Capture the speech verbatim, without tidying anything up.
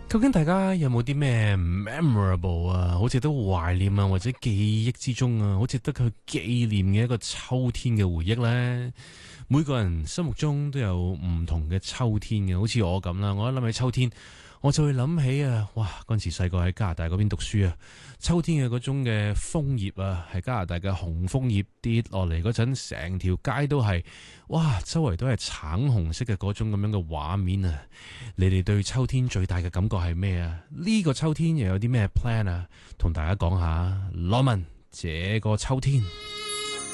究竟大家有冇啲咩 memorable 啊，好值得懷念啊，或者記憶之中啊，好值得去紀念嘅一個秋天嘅回憶呢？每個人心目中都有唔同嘅秋天嘅，好似我咁啦，我一諗起秋天，我就會諗起啊，哇！嗰陣時細個喺加拿大嗰邊讀書啊，秋天嘅嗰種嘅楓葉啊，係加拿大嘅紅楓葉跌落嚟嗰陣，成條街都係，哇！周圍都係橙紅色嘅嗰種咁樣嘅畫面啊！你哋對秋天最大嘅感覺係咩啊？呢個秋天又有啲咩 plan 啊？同大家講下，羅文，這個秋天。